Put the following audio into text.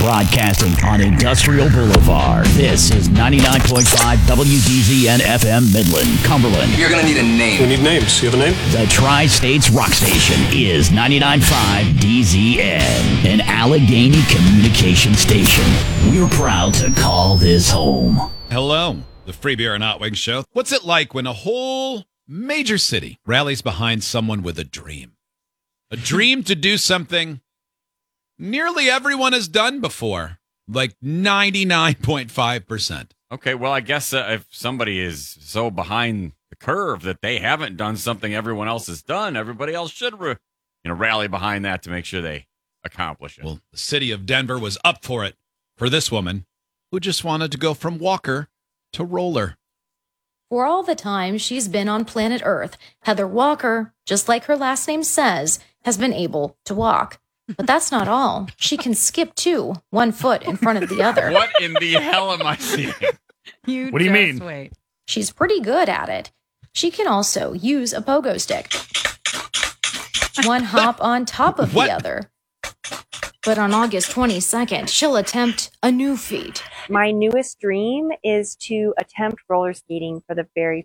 Broadcasting on Industrial Boulevard. This is 99.5 WDZN FM Midland, Cumberland. You're going to need a name. We need names. You have a name? The Tri-States Rock Station is 99.5 DZN, an Allegheny communication station. We're proud to call this home. Hello, the Free Beer and Hot Wings Show. What's it like when a whole major city rallies behind someone with a dream? A dream to do something nearly everyone has done before, like 99.5%. Okay, well, I guess if somebody is so behind the curve that they haven't done something everyone else has done, everybody else should rally behind that to make sure they accomplish it. Well, the city of Denver was up for it for this woman who just wanted to go from walker to roller. For all the time she's been on planet Earth, Heather Walker, just like her last name says, has been able to walk. But that's not all. She can skip too, 1 foot in front of the other. What in the hell am I seeing? What do you mean? Wait. She's pretty good at it. She can also use a pogo stick. One hop on top of the other. But on August 22nd, she'll attempt a new feat. My newest dream is to attempt roller skating for the very